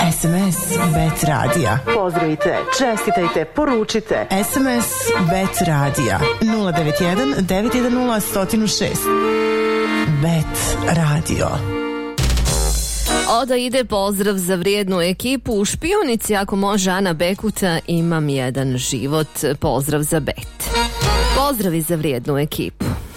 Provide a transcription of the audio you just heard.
SMS Bet radija. Pozdravite, čestitajte, poručite. SMS Bet radija 091 910 106. Bet radio. Oda ide pozdrav za vrijednu ekipu u Špijunici, ako može Ana Bekuta, imam jedan život. Pozdrav za Bet. Pozdravi za vrijednu ekipu.